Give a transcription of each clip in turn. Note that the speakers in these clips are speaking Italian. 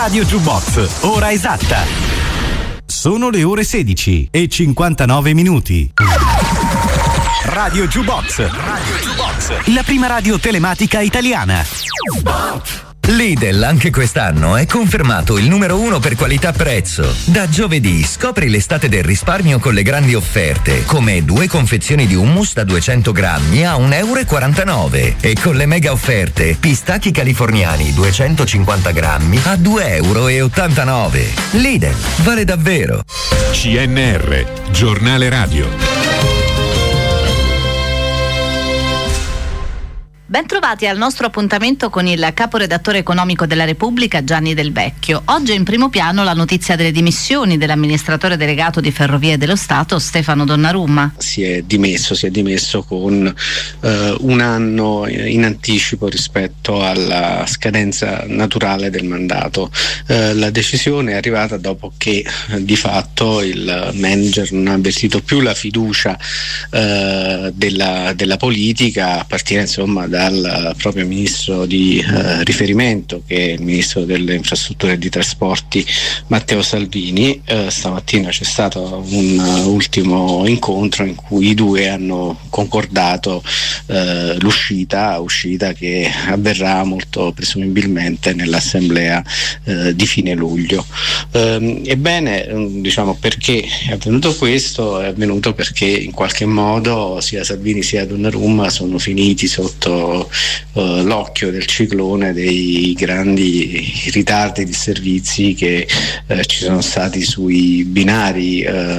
Radio Jukebox, ora esatta. Sono le ore 16 e 59 minuti. Radio Jukebox, la prima radio telematica italiana. Lidl anche quest'anno è confermato il numero 1 per qualità-prezzo. Da giovedì scopri l'estate del risparmio con le grandi offerte, come 2 confezioni di hummus da 200 grammi a €1,49 e con le mega offerte pistacchi californiani 250 grammi a €2,89. Lidl, vale davvero. CNR, giornale radio. Bentrovati al nostro appuntamento con il caporedattore economico della Repubblica Gianni Del Vecchio. Oggi è in primo piano la notizia delle dimissioni dell'amministratore delegato di Ferrovie dello Stato Stefano Donnarumma. Si è dimesso con un anno in anticipo rispetto alla scadenza naturale del mandato. La decisione è arrivata dopo che di fatto il manager non ha avvertito più la fiducia della politica, a partire insomma dal proprio ministro di riferimento, che è il ministro delle infrastrutture e dei trasporti Matteo Salvini. Stamattina c'è stato un ultimo incontro in cui i due hanno concordato l'uscita che avverrà molto presumibilmente nell'assemblea di fine luglio. Ebbene, diciamo, perché è avvenuto questo? È avvenuto perché in qualche modo sia Salvini sia Donnarumma sono finiti sotto l'occhio del ciclone dei grandi ritardi di servizi che ci sono stati sui binari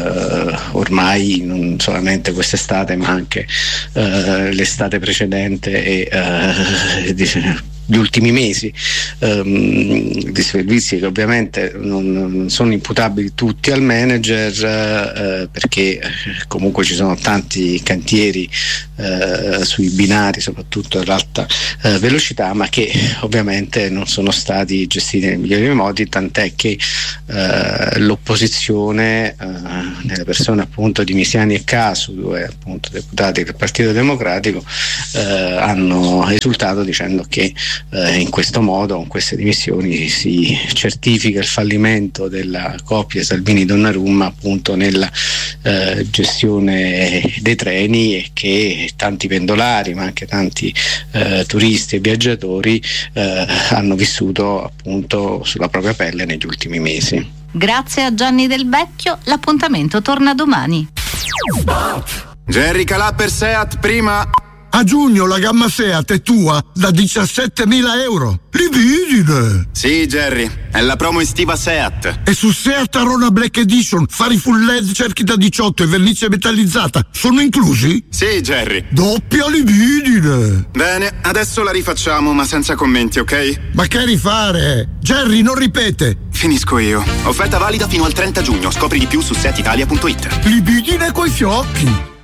ormai non solamente quest'estate ma anche l'estate precedente e gli ultimi mesi, di servizi che ovviamente non sono imputabili tutti al manager, perché comunque ci sono tanti cantieri sui binari, soprattutto all'alta velocità, ma che ovviamente non sono stati gestiti nei migliori modi, tant'è che l'opposizione, nelle persone appunto di Misiani e Casu, due appunto deputati del Partito Democratico, hanno esultato dicendo che in questo modo, con queste dimissioni, si certifica il fallimento della coppia Salvini-Donnarumma appunto nella gestione dei treni, e che tanti pendolari ma anche tanti turisti e viaggiatori hanno vissuto appunto sulla propria pelle negli ultimi mesi. Grazie a Gianni Del Vecchio, l'appuntamento torna domani. Jerry Calà per Seat prima. A giugno la gamma Seat è tua da 17.000 euro. Libidine! Sì, Jerry, è la promo estiva Seat. E su Seat Arona Black Edition, fari full LED, cerchi da 18 e vernice metallizzata sono inclusi? Sì, Jerry. Doppia libidine! Bene, adesso la rifacciamo, ma senza commenti, ok? Ma che rifare? Jerry, non ripete! Finisco io. Offerta valida fino al 30 giugno. Scopri di più su seatitalia.it. Libidine coi fiocchi!